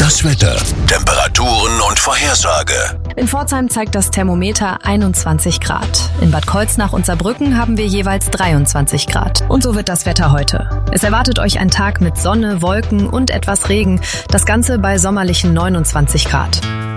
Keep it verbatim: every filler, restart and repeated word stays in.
Das Wetter, Temperaturen und Vorhersage. In Pforzheim zeigt das Thermometer einundzwanzig Grad. In Bad Kreuznach und Saarbrücken haben wir jeweils dreiundzwanzig Grad. Und so wird das Wetter heute. Es erwartet euch ein Tag mit Sonne, Wolken und etwas Regen. Das Ganze bei sommerlichen neunundzwanzig Grad.